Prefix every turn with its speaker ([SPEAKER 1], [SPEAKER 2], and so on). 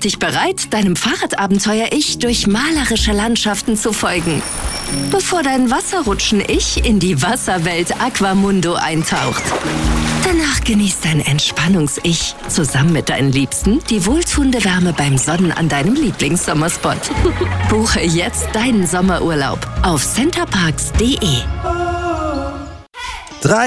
[SPEAKER 1] dich bereit, deinem Fahrradabenteuer-Ich durch malerische Landschaften zu folgen, bevor dein Wasserrutschen-Ich in die Wasserwelt Aquamundo eintaucht. Danach genießt dein Entspannungs-Ich zusammen mit deinen Liebsten die wohltuende Wärme beim Sonnen an deinem Lieblingssommerspot. Buche jetzt deinen Sommerurlaub auf centerparks.de.